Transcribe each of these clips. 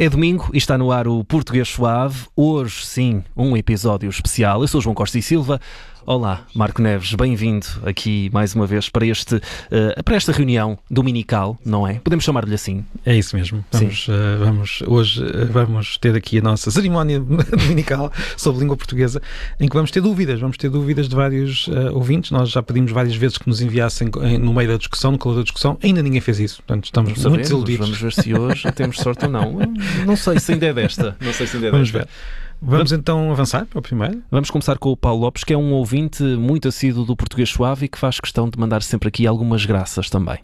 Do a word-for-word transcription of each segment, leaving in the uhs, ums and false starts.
É domingo e está no ar o Português Suave. Hoje, sim, um episódio especial. Eu sou João Costa e Silva. Olá, Marco Neves, bem-vindo aqui mais uma vez para, este, uh, para esta reunião dominical, não é? Podemos chamar-lhe assim? É isso mesmo. Vamos, uh, vamos, hoje uh, vamos ter aqui a nossa cerimónia dominical sobre língua portuguesa, em que vamos ter dúvidas. Vamos ter dúvidas de vários uh, ouvintes. Nós já pedimos várias vezes que nos enviassem no meio da discussão, no calor da discussão. Ainda ninguém fez isso. Portanto, estamos vamos muito saber, desiludidos. Vamos ver se hoje temos sorte ou não. Não sei se ainda é desta. Não sei se ainda é vamos desta. ver. Vamos então avançar para o primeiro? Vamos começar com o Paulo Lopes, que é um ouvinte muito assíduo do Português Suave e que faz questão de mandar sempre aqui algumas graças também.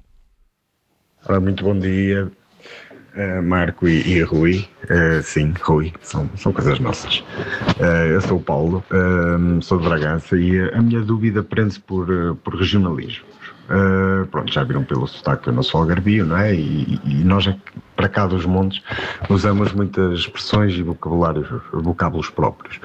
Ora, muito bom dia, uh, Marco e, e Rui. Uh, sim, Rui, são, são coisas nossas. Uh, eu sou o Paulo, uh, sou de Bragança e a minha dúvida prende-se por, uh, por regionalismo. Uh, pronto, já viram pelo sotaque que eu não sou algarvio, não é? E, e nós, para cá dos montes, usamos muitas expressões e vocabulários, vocábulos próprios,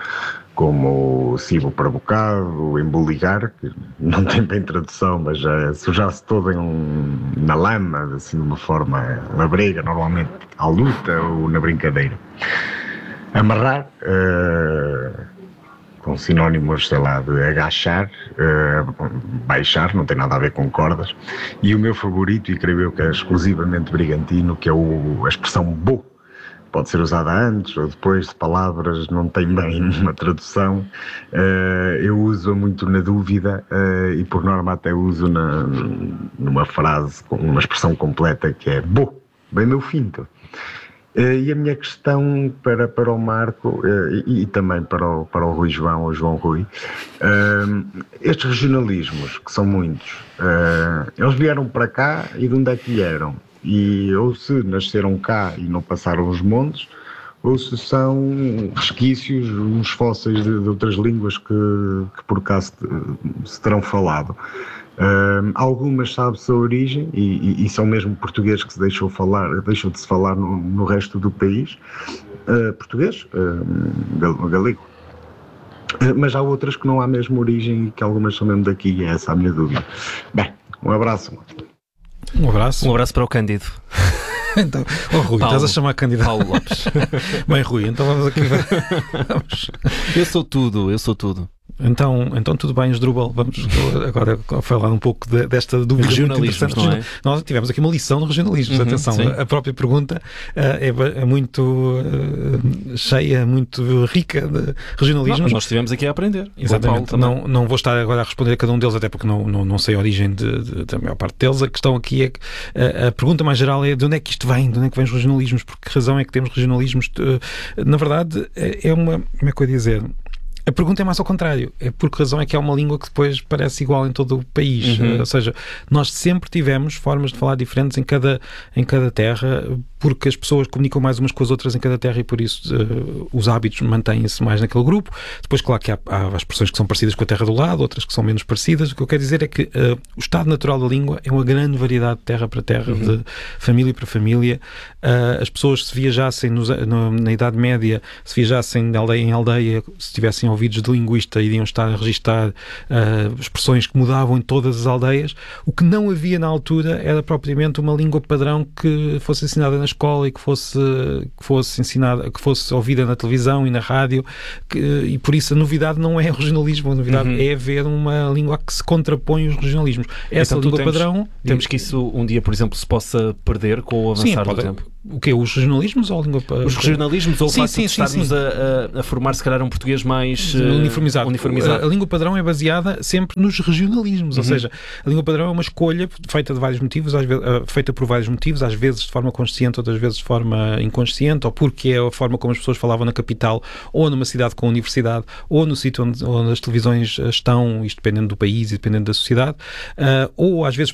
como cibo para bocado, emboligar, que não tem bem tradução, mas é sujar-se todo em um, na lama, assim, de uma forma labrega, normalmente à luta ou na brincadeira. Amarrar, uh, com sinónimos, sei lá, de agachar, uh, baixar, não tem nada a ver com cordas. E o meu favorito, e creio eu que é exclusivamente brigantino, que é o, a expressão bo. Pode ser usada antes ou depois de palavras, não tem bem uma tradução. Uh, eu uso muito na dúvida uh, e por norma até uso na, numa frase, uma expressão completa que é bo, bem meu finto. Uh, e a minha questão para, para o Marco uh, e, e também para o, para o Rui João, ou João Rui, uh, estes regionalismos, que são muitos, uh, eles vieram para cá e de onde é que vieram? E ou se nasceram cá e não passaram os montes, ou se são resquícios, uns fósseis de, de outras línguas que, que por cá se, se terão falado. Uh, algumas sabe-se a origem e, e, e são mesmo português que se deixou, falar, deixou de se falar no, no resto do país, uh, português, uh, galego, uh, mas há outras que não há mesmo origem e que algumas são mesmo daqui, e é essa a minha dúvida. Bem, um abraço. Um abraço. Um abraço para o Cândido. Então, oh Rui, Paulo, estás a chamar candidato. Paulo Lopes. Bem, Rui, então vamos aqui. Vamos. Eu sou tudo, eu sou tudo. Então, então tudo bem, Asdrúbal, vamos agora falar um pouco de, desta dúvida regionalismo, muito interessante. Não é? Nós tivemos aqui uma lição de regionalismos, uhum, atenção, sim. a própria pergunta uh, é, é muito uh, cheia, muito rica de regionalismos. Não, nós estivemos aqui a aprender. Exatamente, não, não vou estar agora a responder a cada um deles, até porque não, não, não sei a origem de, de, da maior parte deles. A questão aqui é que uh, a pergunta mais geral é de onde é que isto vem, de onde é que vêm os regionalismos, por que razão é que temos regionalismos. Uh, na verdade, é uma, como é que eu ia dizer... A pergunta é mais ao contrário, é por que razão é que é uma língua que depois parece igual em todo o país, uhum. Ou seja, nós sempre tivemos formas de falar diferentes em cada, em cada terra, porque as pessoas comunicam mais umas com as outras em cada terra e por isso uh, os hábitos mantêm-se mais naquele grupo. Depois, claro que há, há expressões que são parecidas com a terra do lado, outras que são menos parecidas. O que eu quero dizer é que uh, o estado natural da língua é uma grande variedade de terra para terra, uhum. de família para família. Uh, as pessoas, se viajassem nos, no, na Idade Média, se viajassem de aldeia em aldeia, se tivessem ouvidos de linguista, iriam estar a registar uh, expressões que mudavam em todas as aldeias. O que não havia na altura era propriamente uma língua padrão que fosse ensinada na escola e que fosse, que fosse ensinada, que fosse ouvida na televisão e na rádio, que, e por isso a novidade não é o regionalismo, a novidade uhum. é haver uma língua que se contrapõe aos regionalismos. Essa então, língua temos, padrão... Temos que isso um dia, por exemplo, se possa perder com o avançar sim, do pode, tempo. O quê? Os regionalismos ou a língua... Os regionalismos ou o sim, facto sim, de estarmos sim, sim. A, a, a formar, se calhar, um português mais uh, uniformizado. uniformizado. A, a língua padrão é baseada sempre nos regionalismos, uhum. ou seja, a língua padrão é uma escolha feita de vários motivos, às vezes, uh, feita por vários motivos, às vezes de forma consciente, outras vezes de forma inconsciente, ou porque é a forma como as pessoas falavam na capital, ou numa cidade com universidade, ou no sítio onde, onde as televisões estão, isto dependendo do país e dependendo da sociedade, uh, ou às vezes